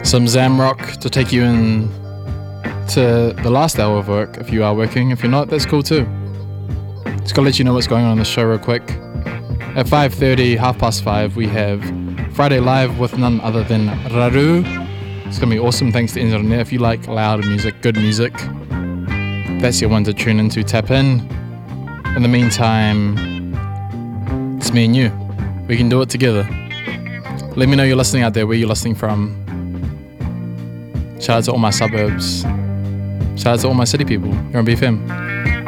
some Zamrock to take you in to the last hour of work if you are working. If you're not, that's cool too. Just gotta let you know what's going on the show real quick. At 5:30, 5:30, we have Friday Live with none other than Raru. It's gonna be awesome thanks to Internet. If you like loud music, good music, that's your one to tune into, tap in. In the meantime, it's me and you. We can do it together. Let me know you're listening out there, where you're listening from. Shout out to all my suburbs. Shout out to all my city people. You're on BFM.